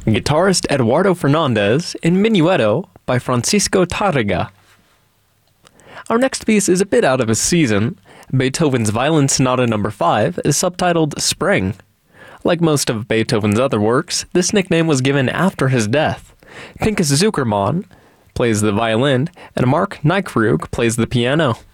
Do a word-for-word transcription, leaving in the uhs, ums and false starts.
guitarist Eduardo Fernandez, and Minueto by Francisco Tárrega. Our next piece is a bit out of his season. Beethoven's Violin Sonata number five is subtitled Spring. Like most of Beethoven's other works, this nickname was given after his death. Pinkas Zukerman plays the violin, and Mark Nykrug plays the piano.